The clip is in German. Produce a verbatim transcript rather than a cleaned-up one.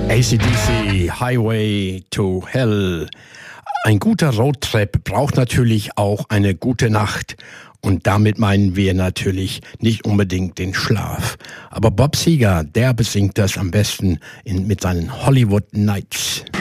A C D C, Highway to Hell. Ein guter Roadtrip braucht natürlich auch eine gute Nacht. Und damit meinen wir natürlich nicht unbedingt den Schlaf. Aber Bob Seger, der besingt das am besten in, mit seinen Hollywood Nights.